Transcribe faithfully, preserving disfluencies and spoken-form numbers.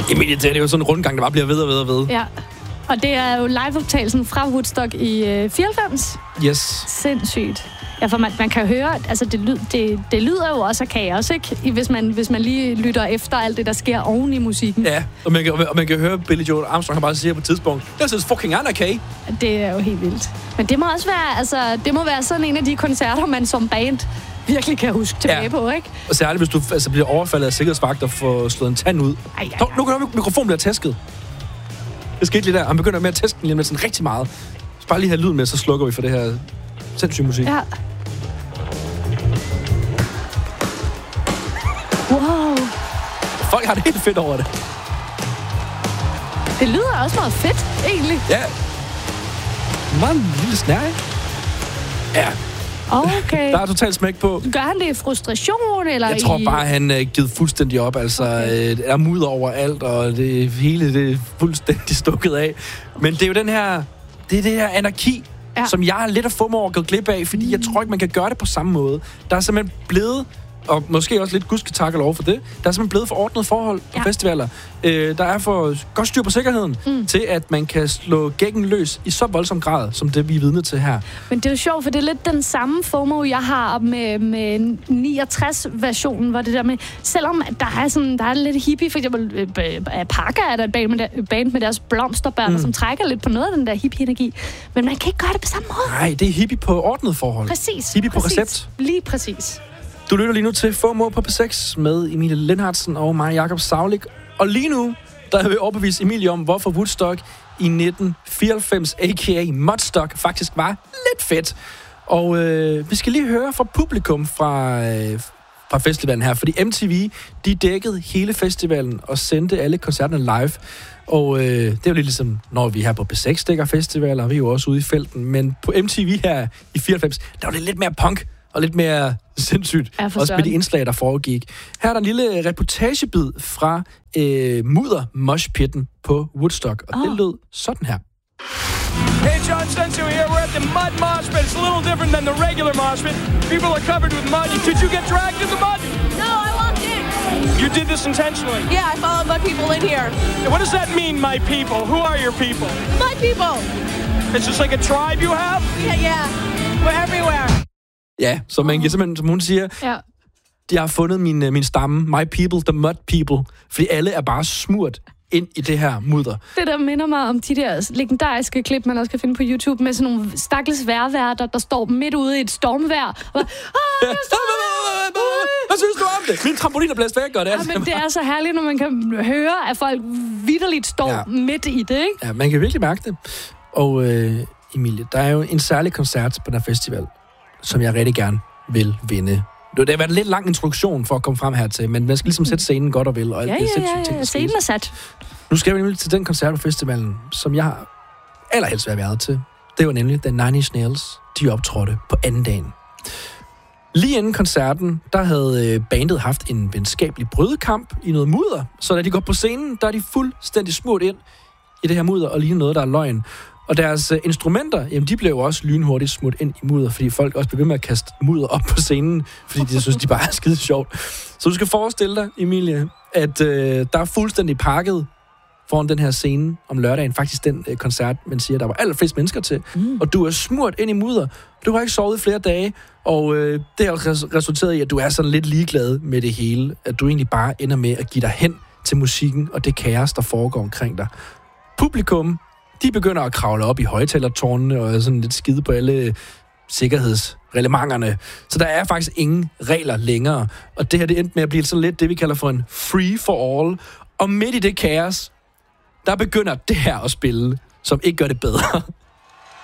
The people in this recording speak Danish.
Emilie, det er jo sådan en rundgang, der bare bliver ved og ved og ved. Ja, og det er jo liveoptagelsen fra Woodstock i øh, fireoghalvfems. Yes. Sindssygt. Ja, for man, man kan høre, altså det, lyd, det, det lyder jo også af kaos, ikke? I, hvis, man, hvis man lige lytter efter alt det, der sker oven i musikken. Ja, og man kan, og man kan høre Billy Joe Armstrong, han bare siger på et tidspunkt, this is fucking anarchy. Det er jo helt vildt. Men det må også være, altså, det må være sådan en af de koncerter, man som band virkelig kan huske tilbage ja. på, ikke? Og særligt, hvis du altså, bliver overfaldet af sikkerhedsvagter og får slået en tand ud. Ej, ej, ej. Nu, nu kan du mikrofonen bliver tæsket. Det skete lige der. Han begynder med at tæske den lige med sådan rigtig meget. Så bare lige have lyden med, så slukker vi for det her sindssyge musik. Ja. Wow. Folk har det helt fedt over det. Det lyder også meget fedt, egentlig. Ja. Meget en lille snær, ikke? Ja. Okay. Der er totalt smæk på. Gør han det i frustration, eller Jeg tror i... bare, han er givet fuldstændig op. Altså, okay. øh, er mudder over alt, og det hele det er fuldstændig stukket af. Men det er jo den her... Det er det her anarki, ja. som jeg er lidt at få mig over at gå glip af, fordi mm. jeg tror ikke, man kan gøre det på samme måde. Der er simpelthen blevet... og måske også lidt gudske tak og lov for det. Der er simpelthen blevet for ordnet forhold på ja. festivaler. Øh, der er for godt styr på sikkerheden mm. til, at man kan slå gækken løs i så voldsom grad, som det vi er vidne til her. Men det er jo sjovt, for det er lidt den samme FOMO, jeg har med, med niogtres-versionen, hvor det der med, selvom der er, sådan, der er lidt hippie, for eksempel Parker er der et band med, der, band med deres blomsterbørn, mm. som trækker lidt på noget af den der hippie-energi. Men man kan ikke gøre det på samme måde. Nej, det er hippie på ordnet forhold. Præcis. Hippie præcis. på recept. Lige præcis. Du lytter lige nu til FOMO på P seks med Emilie Lindhardsen og mig, Jakob Saulik. Og lige nu, der har vi overbevist Emilie om, hvorfor Woodstock i nitten fireoghalvfems, a k a. Mudstock, faktisk var lidt fedt. Og øh, vi skal lige høre fra publikum fra, øh, fra festivalen her, fordi M T V, de dækkede hele festivalen og sendte alle koncerterne live. Og øh, det er jo lidt ligesom, når vi her på P seks dækker festivaler, vi er jo også ude i felten. Men på M T V her i fireoghalvfems, der var det lidt mere punk og lidt mere sindssygt, også med de indslag, der foregik. Her er der en lille reportagebid fra øh, Mudder Moshpitten på Woodstock, og oh. det lød sådan her. Hey, John Sensu here. We're at the Mud Mosh Pit. It's a little different than the regular mosh pit. People are covered with mud. Did you get dragged in the mud? No, I walked in. You did this intentionally? Yeah, I followed my people in here. What does that mean, my people? Who are your people? My people. It's just like a tribe you have? Yeah, yeah. We're everywhere. Ja, så man kan simpelthen, som hun siger, ja. de har fundet min, min stamme, my people, the mud people, fordi alle er bare smurt ind i det her mudder. Det der minder mig om de der legendariske klip, man også kan finde på YouTube, med sådan nogle stakkels vejrværter, der står midt ude i et stormvejr. Og, hvad synes du om det? Min trampolin er blæst væk, og det er... Ja, men det er så herligt, når man kan høre, at folk vitterligt står ja. midt i det, ikke? Ja, man kan virkelig mærke det. Og øh, Emilie, der er jo en særlig koncert på den her festival, som jeg rigtig gerne vil vinde. Det har været en lidt lang introduktion for at komme frem hertil, men man skal ligesom sætte scenen godt og vel. Og ja, ja, ja, ja, ja. Scenen er sat. Nu skal vi nemlig til den koncert på festivalen, som jeg har allerhelst været til. Det var nemlig, da Nine Inch Nails, de optrådte på anden dagen. Lige inden koncerten, der havde bandet haft en venskabelig brødkamp i noget mudder, så da de går på scenen, der er de fuldstændig smurt ind i det her mudder og lige noget, der er løgn. Og deres uh, instrumenter, jamen, de blev jo også lynhurtigt smurt ind i mudder, fordi folk også blev ved med at kaste mudder op på scenen, fordi de synes, de bare er skide sjovt. Så du skal forestille dig, Emilie, at uh, der er fuldstændig pakket foran den her scene om lørdagen. Faktisk den uh, koncert, man siger, der var allerflest mennesker til. Mm. Og du er smurt ind i mudder. Du har ikke sovet i flere dage, og uh, det har resulteret i, at du er sådan lidt ligeglad med det hele. At du egentlig bare ender med at give dig hen til musikken og det kaos, der foregår omkring dig. Publikum, de begynder at kravle op i højtalertårnene og sådan lidt skide på alle sikkerhedsreglementerne. Så der er faktisk ingen regler længere. Og det her, det endte med at blive sådan lidt det, vi kalder for en free for all. Og midt i det kaos, der begynder det her at spille, som ikke gør det bedre.